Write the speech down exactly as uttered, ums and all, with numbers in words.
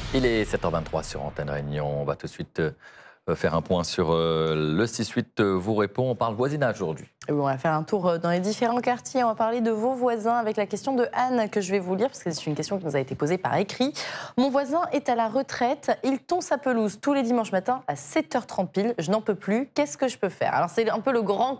Il est sept heures vingt-trois sur Antenne Réunion. On va tout de suite euh, faire un point sur euh, le six huit euh, vous répond. On parle voisinage aujourd'hui. Et on va faire un tour dans les différents quartiers. On va parler de vos voisins avec la question de Anne que je vais vous lire parce que c'est une question qui nous a été posée par écrit. Mon voisin est à la retraite. Il tond sa pelouse tous les dimanches matins à sept heures trente pile. Je n'en peux plus. Qu'est-ce que je peux faire? Alors c'est un peu le grand